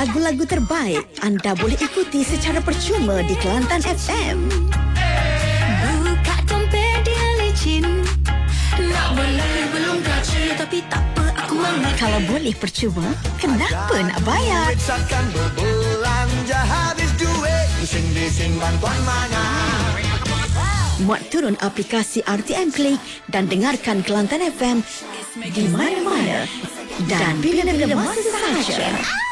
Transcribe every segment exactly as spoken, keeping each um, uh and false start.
lagu-lagu terbaik anda boleh ikuti secara percuma di Kelantan F M. Buka dompet dia licin, nak berlari belum gaji, tapi tak apa aku mamat. Kalau boleh percuma, kenapa nak bayar? Takkan berbelanja habis duit, bising-bising bantuan mana? Muat turun aplikasi R T M Klik dan dengarkan Kelantan F M di mana-mana dan bila-bila masa sahaja.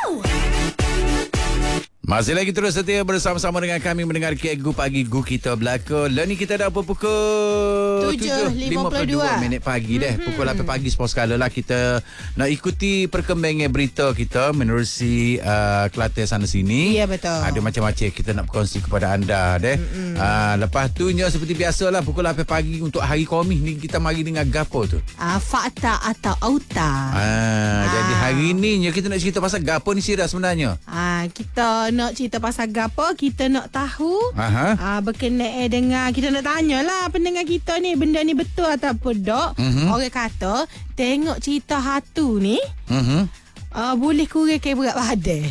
Masih lagi terus setia bersama-sama dengan kami mendengar Gu Pagi Gu kita berlaku. Lah ni kita dah pukul tujuh lima puluh dua minit pagi dah. Mm-hmm. Pukul lapan pagi sepuluh sekala lah kita nak ikuti perkembangan berita kita menerusi uh, Kelantan sana sini. Ya, betul. Ada macam-macam kita nak berkongsi kepada anda deh. Mm-hmm. Uh, lepas tu nya seperti biasalah pukul lapan pagi untuk hari Komik ni kita mari dengan gapo tu? Ah, fakta atau auta. Ah, ah. Jadi hari ni nya kita nak cerita pasal gapo ni Syirah sebenarnya. Ah, kita nak cerita pasal gapo, kita nak tahu. Aha. Ah, berkenaan dengan kita nak tanyalah pendengar kita ni benda ni betul ataupun tak. Mm-hmm. Orang kata tengok cerita hantu ni Mhm. ah, boleh kurangkan berat badan.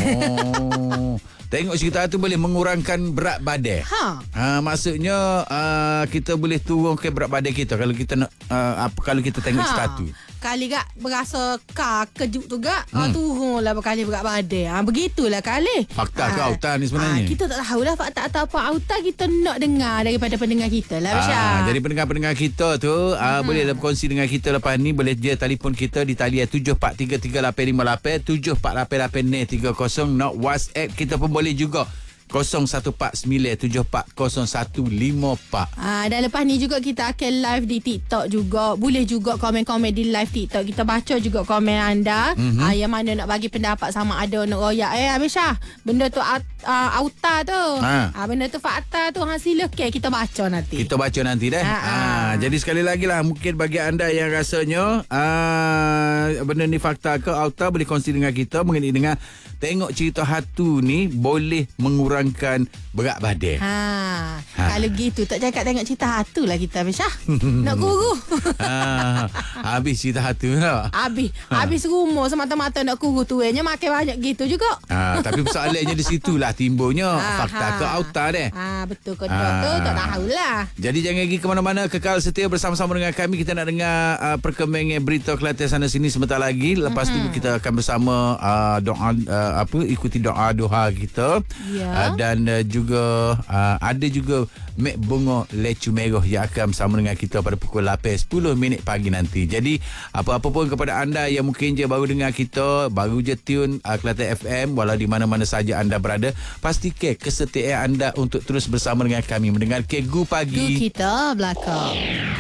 Oh. Tengok cerita tu boleh mengurangkan berat badan. Ha. Ha, maksudnya uh, kita boleh turunkan berat badan kita kalau kita nak uh, apa kalau kita tengok Ha. cerita tu. Kali gak berasa kak kejut tu gak hmm. ah, turunlah berkali berat badan. Ah, begitulah kali. Fakta ke Ah, auta ni sebenarnya? Ah, kita tak tahulah fakta atau apa auta, kita nak dengar daripada pendengar kita lah Masya. Ah, jadi pendengar-pendengar kita tu uh, boleh berkongsi dengan kita lepas ni. Boleh je telefon kita di talian tujuh empat tiga tiga lapan lima lapan tujuh empat lapan lapan tiga kosong. Nak WhatsApp kita pun boleh juga kosong satu empat sembilan tujuh empat kosong satu lima empat. Ah, dan lepas ni juga kita akan live di TikTok juga. Boleh juga komen-komen di live TikTok. Kita baca juga komen anda. Mm-hmm. Ah, yang mana nak bagi pendapat sama ada nak royak. Eh, Abisha, benda tu uh, auta tu. Ha. Ah, benda tu fakta tu. Ha, silakan kita baca nanti. Kita baca nanti dah. Ha, Ha, ha. jadi sekali lagi lah mungkin bagi anda yang rasanya uh, benda ni fakta ke auta boleh kongsi dengan kita mengenai dengan tengok cerita hantu ni boleh mengurangkan berat badan. Ha. Ha. Kalau gitu tak cakap tengok cerita hantu lah kita Abisha. Nak guru. ha, habis cerita hantu tak? Habis. Habis rumah semata-mata nak guru tuanya makan banyak gitu juga. Ha, tapi persoalannya di situlah timbulnya Ha, fakta ha. ke auta deh. Ah, betul ke Ah. tak tu tak tahulah. Jadi jangan pergi ke mana-mana, kekal setia bersama-sama dengan kami. Kita nak dengar uh, perkembangan berita Kelantan sana sini sebentar lagi. Lepas mm-hmm. tu kita akan bersama uh, doa uh, apa ikuti doa doa kita. Ya. Uh, dan uh, juga uh, ada juga Mek Bunga Lecu Merah yang akan bersama dengan kita pada pukul lapan sepuluh minit pagi nanti. Jadi apa-apa pun kepada anda yang mungkin je baru dengar kita, baru je tune uh, Kelantan F M, walau di mana-mana saja anda berada, pastikan kesetiaan anda untuk terus bersama dengan kami mendengar Gu Pagi. Tu kita belakang.